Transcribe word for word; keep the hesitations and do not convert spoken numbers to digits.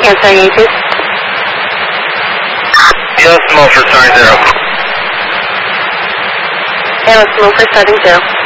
Answer eighty-two. Yes, small for starting zero. And small for starting zero.